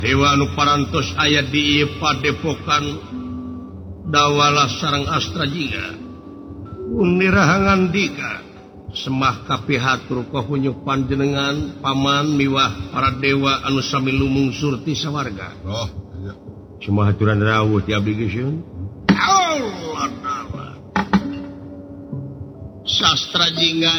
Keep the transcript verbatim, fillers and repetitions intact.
Dewa anu parantos aya di Padepokan dawalah sareng Astra Jingga unirahangan dika semah kapihatur kahunyuk panjenengan paman miwah para dewa anu sami lumungsur ti sawarga. Oh, iya. Cuma haturan rawuh ti abdi geus. Allah Ta'ala. Sastra Jingga